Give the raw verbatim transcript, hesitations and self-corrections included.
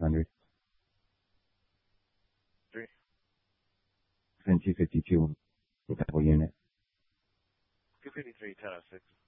hundred. Three. Then two fifty-two, with double unit. two fifty-three, ten oh six.